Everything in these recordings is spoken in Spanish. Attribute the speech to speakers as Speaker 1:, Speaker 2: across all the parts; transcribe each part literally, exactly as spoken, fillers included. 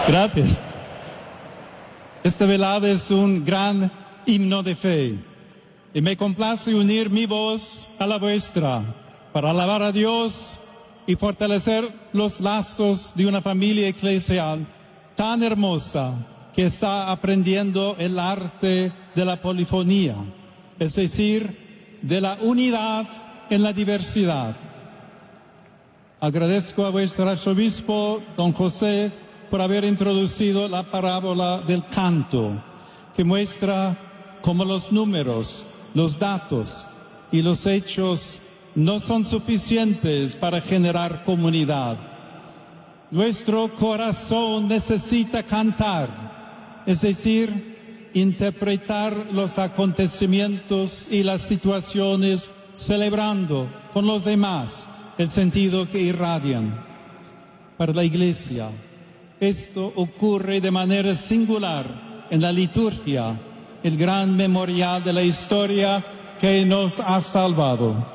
Speaker 1: Gracias. Esta velada es un gran himno de fe y me complace unir mi voz a la vuestra para alabar a Dios y fortalecer los lazos de una familia eclesial tan hermosa que está aprendiendo el arte de la polifonía, es decir, de la unidad en la diversidad. Agradezco a vuestro arzobispo, don José, por haber introducido la parábola del canto, que muestra cómo los números, los datos y los hechos no son suficientes para generar comunidad. Nuestro corazón necesita cantar, es decir, interpretar los acontecimientos y las situaciones celebrando con los demás el sentido que irradian. Para la Iglesia, esto ocurre de manera singular en la liturgia, el gran memorial de la historia que nos ha salvado.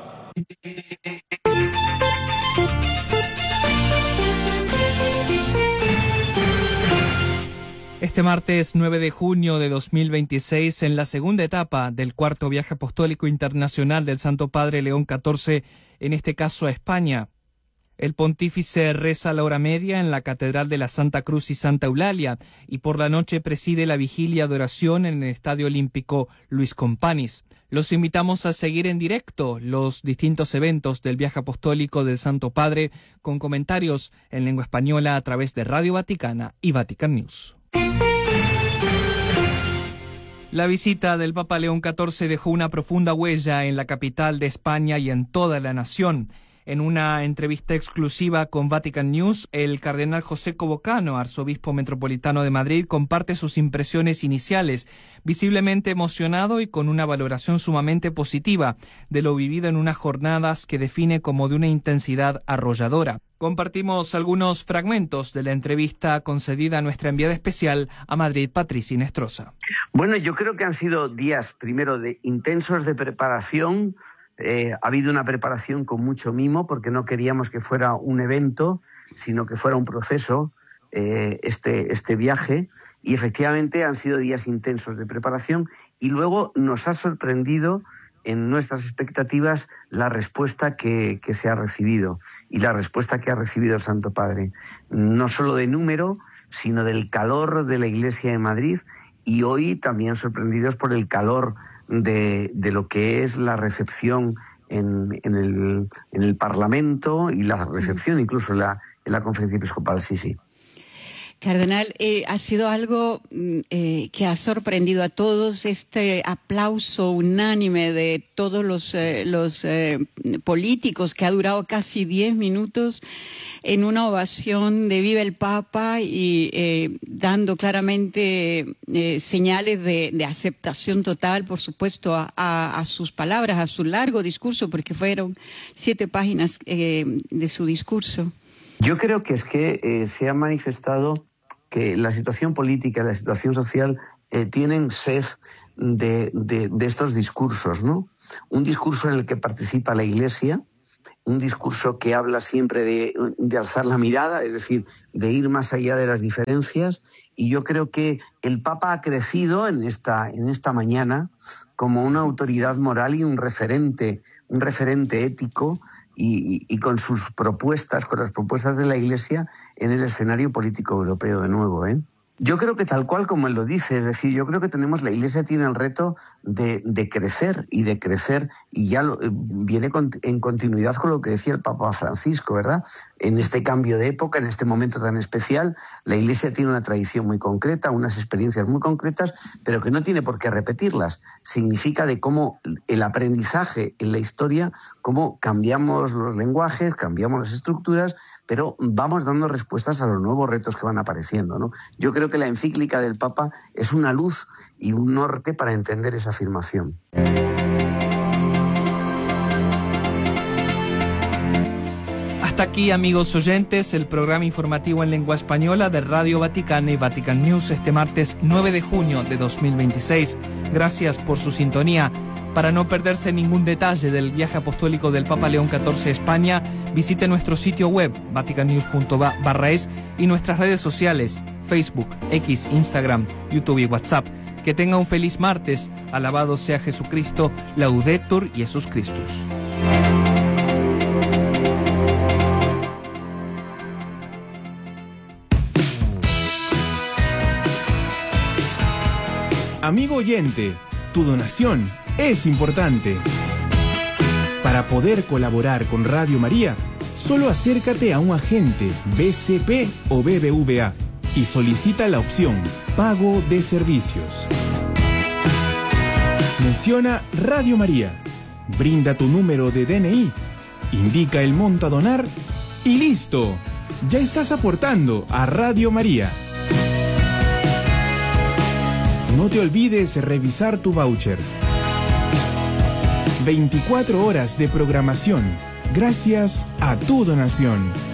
Speaker 2: Este martes nueve de junio de dos mil veintiséis, en la segunda etapa del cuarto viaje apostólico internacional del Santo Padre León catorce, en este caso a España, el pontífice reza la hora media en la Catedral de la Santa Cruz y Santa Eulalia y por la noche preside la vigilia de oración en el Estadio Olímpico Luis Companys. Los invitamos a seguir en directo los distintos eventos del viaje apostólico del Santo Padre con comentarios en lengua española a través de Radio Vaticana y Vatican News. La visita del Papa León catorce dejó una profunda huella en la capital de España y en toda la nación. En una entrevista exclusiva con Vatican News, el cardenal José Cobocano, arzobispo metropolitano de Madrid, comparte sus impresiones iniciales, visiblemente emocionado y con una valoración sumamente positiva de lo vivido en unas jornadas que define como de una intensidad arrolladora. Compartimos algunos fragmentos de la entrevista concedida a nuestra enviada especial a Madrid, Patricia Inestrosa.
Speaker 3: Bueno, yo creo que han sido días, primero, de intensos de preparación. Eh, ha habido una preparación con mucho mimo porque no queríamos que fuera un evento, sino que fuera un proceso, eh, este, este viaje. Y efectivamente han sido días intensos de preparación y luego nos ha sorprendido en nuestras expectativas la respuesta que, que se ha recibido y la respuesta que ha recibido el Santo Padre. No solo de número, sino del calor de la Iglesia de Madrid y hoy también sorprendidos por el calor De, de lo que es la recepción en, en, el, en el Parlamento y la recepción incluso en la, en la Conferencia Episcopal, sí, sí.
Speaker 4: Cardenal, eh, ha sido algo eh, que ha sorprendido a todos, este aplauso unánime de todos los, eh, los eh, políticos que ha durado casi diez minutos en una ovación de Viva el Papa y eh, dando claramente eh, señales de, de aceptación total, por supuesto, a, a, a sus palabras, a su largo discurso, porque fueron siete páginas eh, de su discurso.
Speaker 3: Yo creo que es que eh, se ha manifestado que la situación política y la situación social eh, tienen sed de, de, de estos discursos, ¿no? Un discurso en el que participa la Iglesia, un discurso que habla siempre de, de alzar la mirada, es decir, de ir más allá de las diferencias, y yo creo que el Papa ha crecido en esta, en esta mañana como una autoridad moral y un referente, un referente ético, Y, y con sus propuestas, con las propuestas de la Iglesia en el escenario político europeo de nuevo, ¿eh? Yo creo que tal cual como él lo dice, es decir, yo creo que tenemos, la Iglesia tiene el reto de, de crecer y de crecer, y ya lo, viene con, en continuidad con lo que decía el Papa Francisco, ¿verdad? En este cambio de época, en este momento tan especial, la Iglesia tiene una tradición muy concreta, unas experiencias muy concretas, pero que no tiene por qué repetirlas. Significa de cómo el aprendizaje en la historia, cómo cambiamos los lenguajes, cambiamos las estructuras, pero vamos dando respuestas a los nuevos retos que van apareciendo, ¿no? Yo creo que la encíclica del Papa es una luz y un norte para entender esa afirmación.
Speaker 2: Hasta aquí, amigos oyentes, el programa informativo en lengua española de Radio Vaticana y Vatican News este martes nueve de junio de dos mil veintiséis. Gracias por su sintonía. Para no perderse ningún detalle del viaje apostólico del Papa León catorce a España, visite nuestro sitio web vatican news punto va barra es y nuestras redes sociales Facebook, X, Instagram, YouTube y WhatsApp. Que tenga un feliz martes. Alabado sea Jesucristo. Laudetur Jesus Christus.
Speaker 5: Amigo oyente, tu donación es importante. Para poder colaborar con Radio María, solo acércate a un agente B C P o B B V A y solicita la opción Pago de Servicios. Menciona Radio María, brinda tu número de D N I, indica el monto a donar y ¡listo! Ya estás aportando a Radio María. No te olvides revisar tu voucher. veinticuatro horas de programación gracias a tu donación.